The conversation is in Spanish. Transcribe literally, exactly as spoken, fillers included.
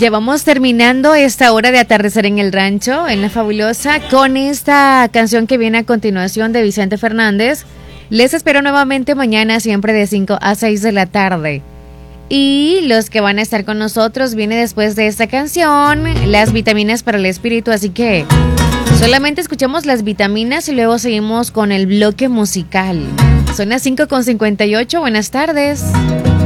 Ya vamos terminando esta hora de Atardecer en el Rancho, en La Fabulosa, con esta canción que viene a continuación de Vicente Fernández. Les espero nuevamente mañana, siempre de cinco a seis de la tarde. Y los que van a estar con nosotros, viene después de esta canción, Las Vitaminas para el Espíritu, así que solamente escuchamos las vitaminas y luego seguimos con el bloque musical. Son las cinco con cincuenta y ocho, buenas tardes.